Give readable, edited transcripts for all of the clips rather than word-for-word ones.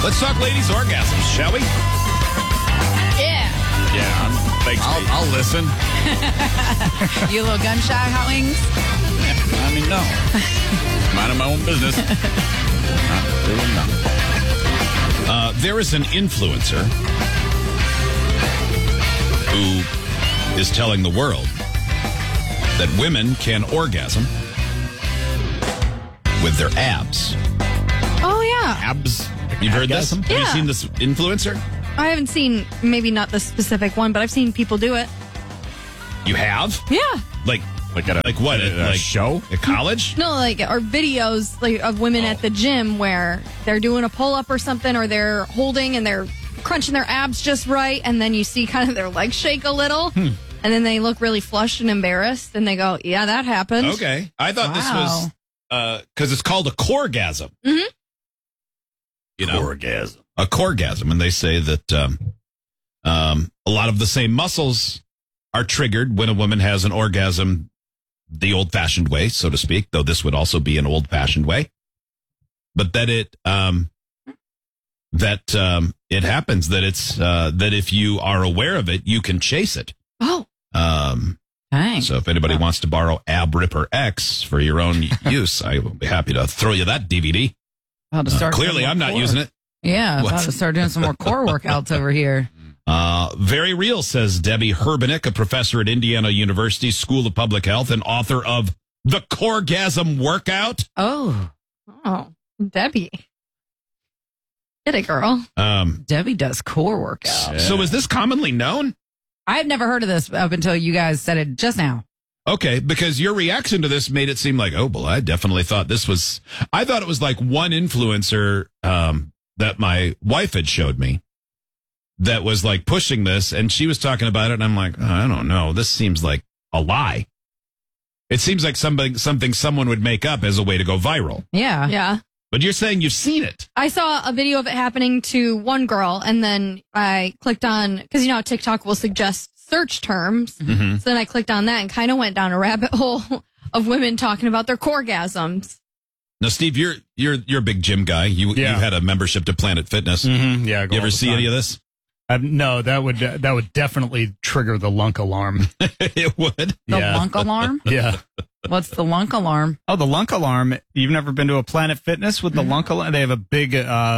Let's talk ladies' orgasms, shall we? Yeah. Yeah, thanks. I'll listen. You a little gun shy, Hot Wings? I mean, no. Minding my own business. Not doing nothing. There is an influencer who is telling the world that women can orgasm with their abs. Oh, yeah. Abs? You've heard this? Yeah. Have you seen this influencer? I haven't seen, maybe not the specific one, but I've seen people do it. You have? Yeah. Like what? At a show? At college? No, or videos of women at the gym where they're doing a pull-up or something, or they're holding and they're crunching their abs just right, and then you see kind of their legs shake a little, and then they look really flushed and embarrassed, and they go, yeah, that happened. Okay. I thought this was, because it's called a coregasm. Mm-hmm. You know? Coregasm. A coregasm, and they say that a lot of the same muscles are triggered when a woman has an orgasm the old-fashioned way, so to speak, though this would also be an old-fashioned way. But that it happens, that it's that if you are aware of it, you can chase it. Oh. Dang. So if anybody wants to borrow Ab Ripper X for your own use, I will be happy to throw you that DVD. About to start Clearly, I'm not using it. Yeah, What? about to start doing some more core workouts over here. Very real, says Debbie Herbenick, a professor at Indiana University School of Public Health and author of The Coregasm Workout. Oh, Debbie. Get it, girl. Debbie does core workouts. So is this commonly known? I've never heard of this up until you guys said it just now. Okay, because your reaction to this made it seem like, oh, well, I definitely thought this was, I thought it was like one influencer that my wife had showed me that was like pushing this, and she was talking about it, and I'm like, oh, I don't know, this seems like a lie. It seems like something someone would make up as a way to go viral. Yeah. Yeah. But you're saying you've seen it. I saw a video of it happening to one girl, and then I clicked on, because you know how TikTok will suggest search terms. Mm-hmm. So then I clicked on that and kind of went down a rabbit hole of women talking about their coregasms. Now, Steve, you're a big gym guy. You had a membership to Planet Fitness. Mm-hmm. Yeah. You ever see any of this? No, that would definitely trigger the lunk alarm. It would. The lunk alarm? Yeah. What's the lunk alarm? Oh, the lunk alarm. You've never been to a Planet Fitness with the lunk alarm? They have a big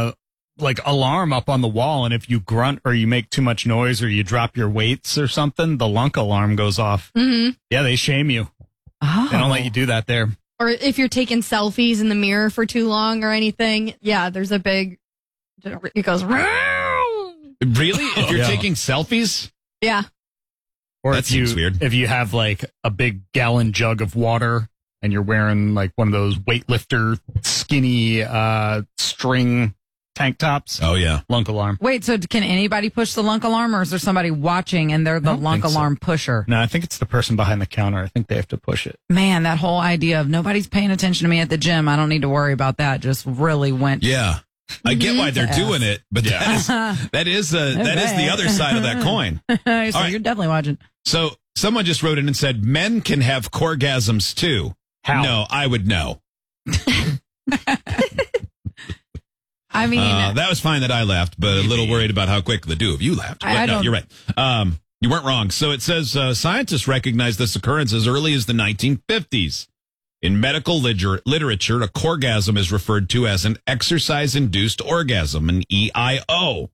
alarm up on the wall, and if you grunt or you make too much noise or you drop your weights or something, the lunk alarm goes off. Mm-hmm. Yeah, they shame you. Oh. They don't let you do that there. Or if you're taking selfies in the mirror for too long or anything, yeah, there's a big, it goes, really? If you're taking selfies? Yeah. Or That seems weird. If you have like a big gallon jug of water and you're wearing like one of those weightlifter skinny string tank tops. Oh, yeah. Lunk alarm. Wait, so can anybody push the lunk alarm, or is there somebody watching and they're the don't lunk think so. alarm pusher? No, I think it's the person behind the counter. I think they have to push it. Man, that whole idea of nobody's paying attention to me at the gym, I don't need to worry about that, just really went. Yeah. I get why they're Yes. doing it, but that is the other side of that coin. So right. you're definitely watching. So someone just wrote in and said, men can have coregasms too. How? No, I would know. I mean, that was fine that I laughed, but a little worried about how quick the two of you laughed. But I no, don't- you're right. You weren't wrong. So it says scientists recognized this occurrence as early as the 1950s. In medical literature, a coregasm is referred to as an exercise-induced orgasm, an EIO.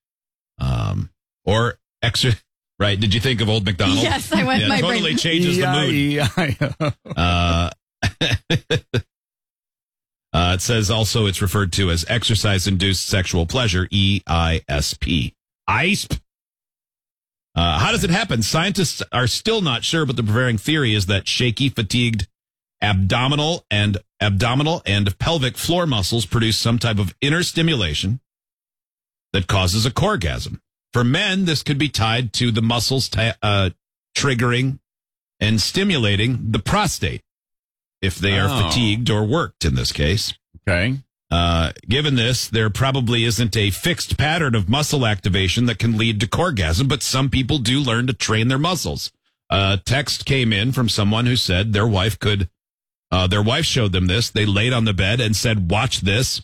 Right? Did you think of Old McDonald? Yes, I went. Yeah, My totally brain. changes the mood. It says also it's referred to as exercise-induced sexual pleasure, EISP. ISP. How does it happen? Scientists are still not sure, but the prevailing theory is that shaky, fatigued abdominal and pelvic floor muscles produce some type of inner stimulation that causes a coregasm. For men, this could be tied to the muscles triggering and stimulating the prostate if they are fatigued or worked in this case. Okay. Given this, there probably isn't a fixed pattern of muscle activation that can lead to coregasm, but some people do learn to train their muscles. A text came in from someone who said their wife showed them this. They laid on the bed and said, watch this.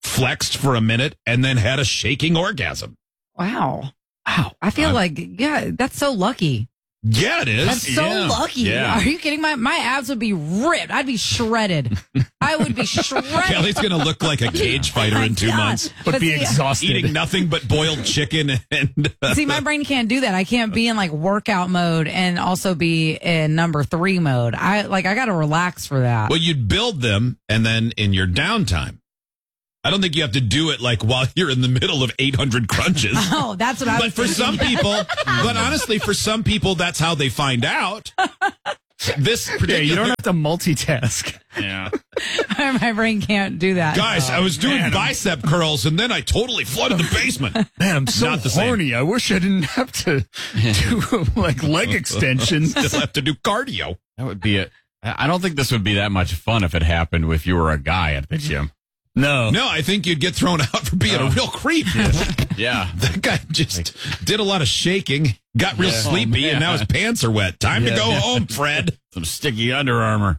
flexed for a minute, and then had a shaking orgasm. Wow. I feel like, that's so lucky. Yeah, it is. That's so lucky. Yeah. Are you kidding? My abs would be ripped. I'd be shredded. I would be shredded. Kelly's going to look like a cage fighter in 2 God. months. But be see, exhausted. Eating nothing but boiled chicken and See, my brain can't do that. I can't be in like workout mode and also be in number 3 mode. I got to relax for that. well, you'd build them, and then in your downtime. I don't think you have to do it like while you're in the middle of 800 crunches. Oh, that's what I But was for thinking. some people, but honestly, for some people, that's how they find out. This particular you don't have to multitask. Yeah. My brain can't do that. guys, I was doing man. bicep curls, and then I totally flooded the basement. Man, I'm so Not the same. horny. I wish I didn't have to do like leg extensions. Still have to do cardio. That would be I don't think this would be that much fun if it happened if you were a guy at the gym. No. No, I think you'd get thrown out for being a real creep. Yeah. That guy just did a lot of shaking, got real sleepy, and now his pants are wet. Time to go home, Fred. Some sticky Under Armour.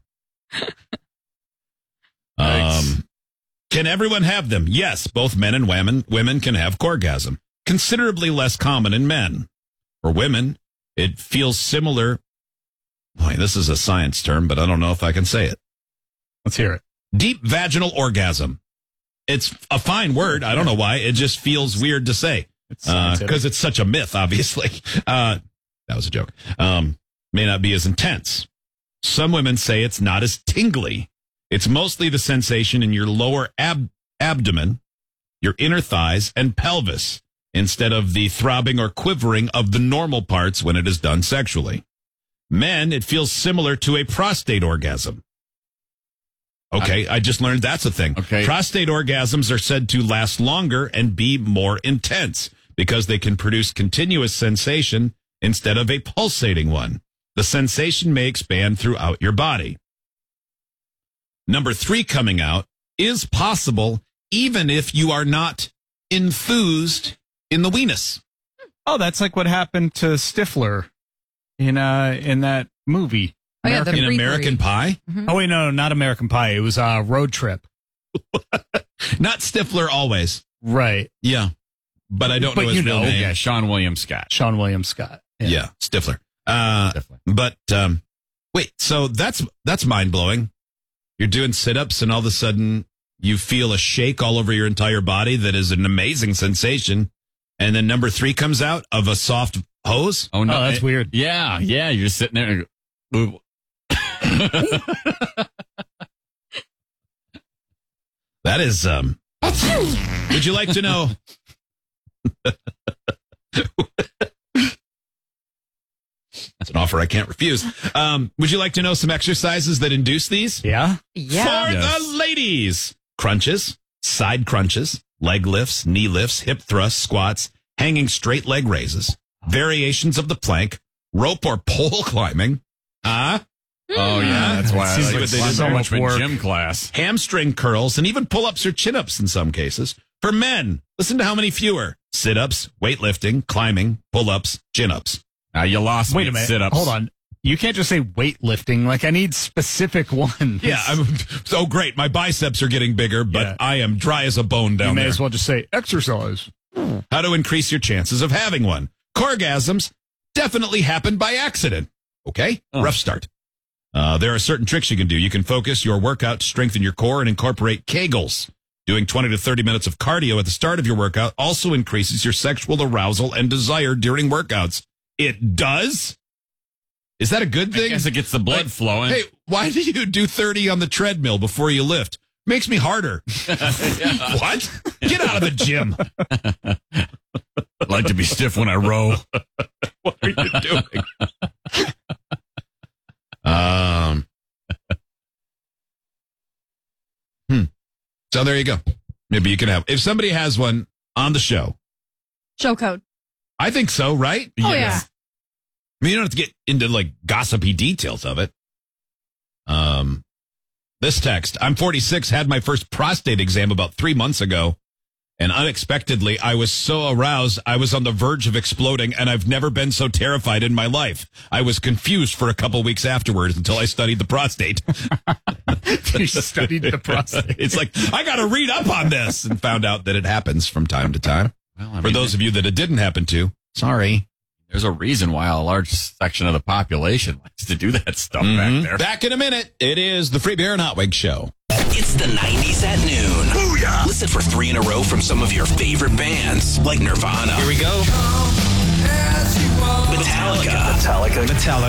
Can everyone have them? Yes, both men and women can have corgasm. Considerably less common in men. For women, it feels similar. Boy, this is a science term, but I don't know if I can say it. Let's hear it. Deep vaginal orgasm. It's a fine word. I don't know why. It just feels weird to say. Because it's such a myth, obviously. That was a joke. May not be as intense. Some women say it's not as tingly. It's mostly the sensation in your lower abdomen, your inner thighs, and pelvis, instead of the throbbing or quivering of the normal parts when it is done sexually. Men, it feels similar to a prostate orgasm. Okay, I just learned that's a thing. Okay. Prostate orgasms are said to last longer and be more intense because they can produce continuous sensation instead of a pulsating one. The sensation may expand throughout your body. Number 3 coming out is possible even if you are not enthused in the weenus. Oh, that's like what happened to Stifler in that movie. Oh, yeah, In American Pie? Oh wait, no, not American Pie. It was Road Trip. Not Stifler always. Right. Yeah. But I don't But know his you real know. name. Yeah, Sean William Scott. Sean William Scott. Yeah, Stifler. Definitely. But wait, so that's mind-blowing. You're doing sit-ups and all of a sudden you feel a shake all over your entire body that is an amazing sensation. And then number 3 comes out of a soft hose. Oh, no. Oh, that's weird. Yeah. You're just sitting there and go, That is, would you like to know? That's an offer I can't refuse. Would you like to know some exercises that induce these? Yeah. Yeah. For Yes. the ladies, crunches, side crunches, leg lifts, knee lifts, hip thrusts, squats, hanging straight leg raises, variations of the plank, rope or pole climbing, Oh, yeah. That's why I Seems like like what they they did did so so much much in work. gym class. hamstring curls, and even pull-ups or chin-ups in some cases. For men, listen to how many fewer. Sit-ups, weightlifting, climbing, pull-ups, chin-ups. Now you lost Wait me a at minute. sit-ups. Hold on. You can't just say weightlifting. Like I need specific ones. Yeah, so great. My biceps are getting bigger, but Yeah. I am dry as a bone You down may there. as well just say exercise. How to increase your chances of having one. Corgasms definitely happen by accident. Okay? Rough start. There are certain tricks you can do. You can focus your workout to strengthen your core and incorporate Kegels. Doing 20 to 30 minutes of cardio at the start of your workout also increases your sexual arousal and desire during workouts. It does? Is that a good I thing? guess it gets the blood Like, flowing. Hey, why do you do 30 on the treadmill before you lift? Makes me harder. What? Get out of the gym. I like to be stiff when I row. What are you doing? So there you go. Maybe you can have, if somebody has one on the show, Show code. I think so, right? Oh, yeah. I mean, you don't have to get into like gossipy details of it. This text, I'm 46, had my first prostate exam about 3 months ago. And unexpectedly, I was so aroused, I was on the verge of exploding, and I've never been so terrified in my life. I was confused for a couple weeks afterwards until I studied the prostate. You studied the prostate. It's like, I got to read up on this, and found out that it happens from time to time. Well, For those of you that it didn't happen to, sorry. There's a reason why a large section of the population likes to do that stuff back there. Back in a minute, it is the Free Beer and Hot Wings Show. It's the 90s at noon. Booyah! Listen for 3 in a row from some of your favorite bands, like Nirvana. Here we go. Metallica.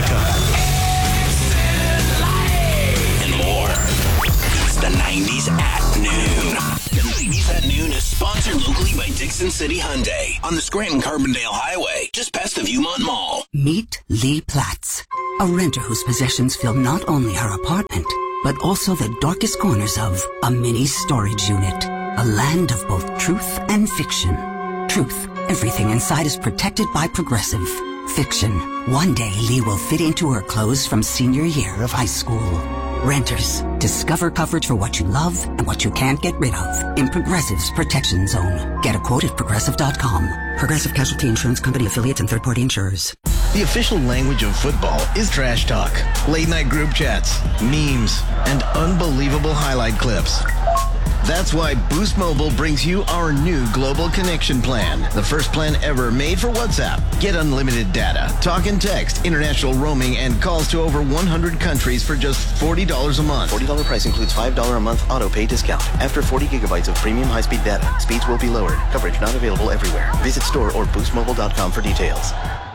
And more. It's the 90s at noon. The 90s at noon is sponsored locally by Dixon City Hyundai on the Scranton-Carbondale Highway, just past the Viewmont Mall. Meet Lee Platts, a renter whose possessions fill not only her apartment, but also the darkest corners of a mini storage unit. A land of both truth and fiction. Truth, everything inside is protected by Progressive. Fiction, one day Lee will fit into her clothes from senior year of high school. Renters, discover coverage for what you love and what you can't get rid of in Progressive's Protection Zone. Get a quote at Progressive.com. Progressive Casualty Insurance Company affiliates and third-party insurers. The official language of football is trash talk, late-night group chats, memes, and unbelievable highlight clips. That's why Boost Mobile brings you our new Global Connection plan. The first plan ever made for WhatsApp. Get unlimited data, talk and text, international roaming, and calls to over 100 countries for just $40 a month. $40 price includes $5 a month auto pay discount. After 40 gigabytes of premium high-speed data, speeds will be lowered. Coverage not available everywhere. Visit store or boostmobile.com for details.